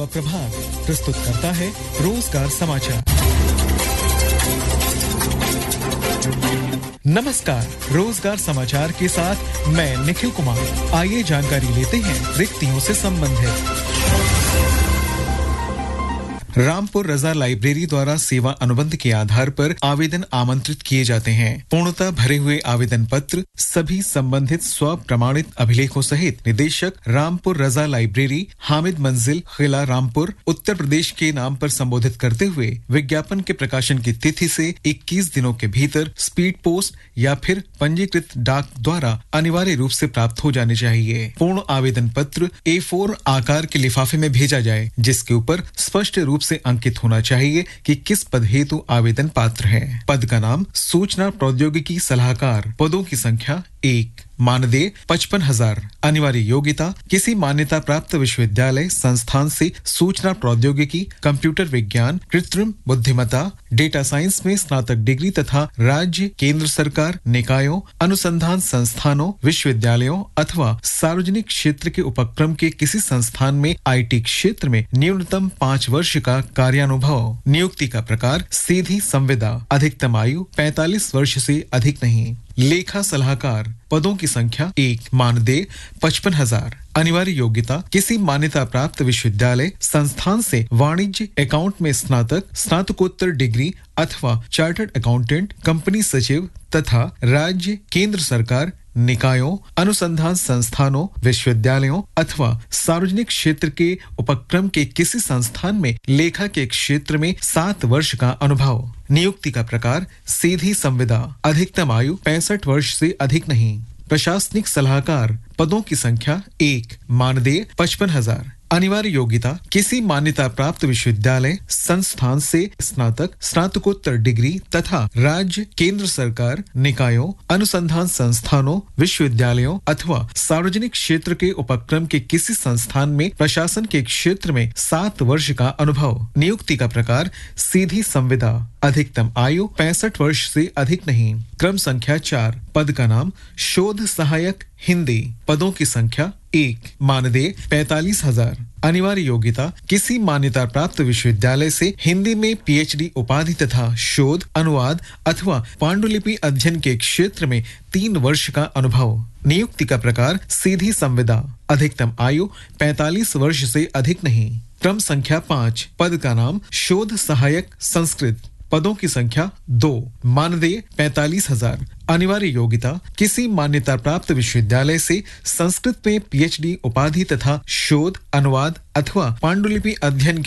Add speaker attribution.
Speaker 1: सेवा प्रभाग प्रस्तुत करता है रोजगार समाचार। नमस्कार, रोजगार समाचार के साथ मैं निखिल कुमार। आइए जानकारी लेते हैं रिक्तियों से संबंधित। रामपुर रजा लाइब्रेरी द्वारा सेवा अनुबंध के आधार पर आवेदन आमंत्रित किए जाते हैं। पूर्णतः भरे हुए आवेदन पत्र सभी संबंधित स्व प्रमाणित अभिलेखों सहित निदेशक रामपुर रजा लाइब्रेरी, हामिद मंजिल, किला रामपुर, उत्तर प्रदेश के नाम पर संबोधित करते हुए विज्ञापन के प्रकाशन की तिथि से 21 दिनों के भीतर स्पीड पोस्ट या फिर पंजीकृत डाक द्वारा अनिवार्य रूप से प्राप्त हो जाने चाहिए। पूर्ण आवेदन पत्र A4 आकार के लिफाफे में भेजा जाए, जिसके ऊपर स्पष्ट रूप से अंकित होना चाहिए कि किस पद हेतु आवेदन पात्र है। पद का नाम सूचना प्रौद्योगिकी सलाहकार। पदों की संख्या 1। मानदेय 55,000। अनिवार्य योग्यता किसी मान्यता प्राप्त विश्वविद्यालय संस्थान से सूचना प्रौद्योगिकी, कंप्यूटर विज्ञान, कृत्रिम बुद्धिमत्ता, डेटा साइंस में स्नातक डिग्री तथा राज्य, केंद्र सरकार, निकायों, अनुसंधान संस्थानों, विश्वविद्यालयों अथवा सार्वजनिक क्षेत्र के उपक्रम के किसी संस्थान में IT क्षेत्र में न्यूनतम 5 वर्ष का कार्यानुभव। नियुक्ति का प्रकार सीधी संविदा। अधिकतम आयु 45 वर्ष से अधिक नहीं। लेखा सलाहकार। पदों की संख्या 1। मानदेय 55,000। अनिवार्य योग्यता किसी मान्यता प्राप्त विश्वविद्यालय संस्थान से वाणिज्य अकाउंट में स्नातक, स्नातकोत्तर डिग्री अथवा चार्टर्ड अकाउंटेंट, कंपनी सचिव तथा राज्य, केंद्र सरकार, निकायों, अनुसंधान संस्थानों, विश्वविद्यालयों अथवा सार्वजनिक क्षेत्र के उपक्रम के किसी संस्थान में लेखा के क्षेत्र में 7 वर्ष का अनुभव। नियुक्ति का प्रकार सीधी संविदा। अधिकतम आयु 65 वर्ष से अधिक नहीं। प्रशासनिक सलाहकार। पदों की संख्या 1। मानदेय 55,000। अनिवार्य योग्यता किसी मान्यता प्राप्त विश्वविद्यालय संस्थान से स्नातक, स्नातकोत्तर डिग्री तथा राज्य, केंद्र सरकार, निकायों, अनुसंधान संस्थानों, विश्वविद्यालयों अथवा सार्वजनिक क्षेत्र के उपक्रम के किसी संस्थान में प्रशासन के क्षेत्र में 7 वर्ष का अनुभव। नियुक्ति का प्रकार सीधी संविदा। अधिकतम आयु 65 वर्ष से अधिक नहीं। क्रम संख्या 4। पद का नाम शोध सहायक हिंदी। पदों की संख्या 1। मानदेय 45,000। अनिवार्य योग्यता किसी मान्यता प्राप्त विश्वविद्यालय से हिंदी में PhD उपाधि तथा शोध, अनुवाद अथवा पांडुलिपि अध्ययन के क्षेत्र में 3 वर्ष का अनुभव। नियुक्ति का प्रकार सीधी संविदा। अधिकतम आयु 45 वर्ष से अधिक नहीं। क्रम संख्या 5। पद का नाम शोध सहायक संस्कृत। पदों की संख्या 2। मानदेय 45,000। अनिवार्य योग्यता किसी मान्यता प्राप्त विश्वविद्यालय से संस्कृत में PhD उपाधि तथा शोध, अनुवाद अथवा पांडुलिपि अध्ययन